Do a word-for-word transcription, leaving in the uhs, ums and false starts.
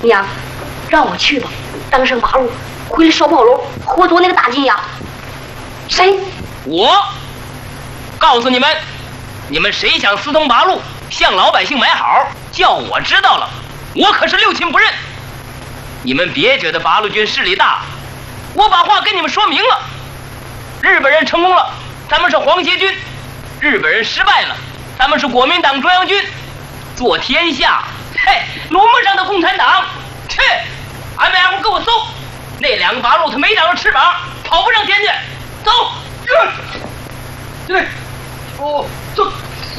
娘，让我去吧，当上八路，回来烧炮楼，活捉那个大金牙。谁？ 我告诉你们，你们谁想私通八路，向老百姓买好，叫我知道了，我可是六亲不认。你们别觉得八路军势力大，我把话跟你们说明了。日本人成功了，咱们是皇协军；日本人失败了，咱们是国民党中央军。做天下，嘿，轮不上的共产党。去，俺们二户给我搜，那两个八路他没长着翅膀，跑不上天去。走，进来。哦。